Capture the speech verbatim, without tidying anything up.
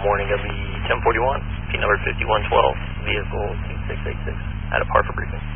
morning of the ten forty-one, P number fifty-one twelve, vehicle two six eight six, at a par for briefing.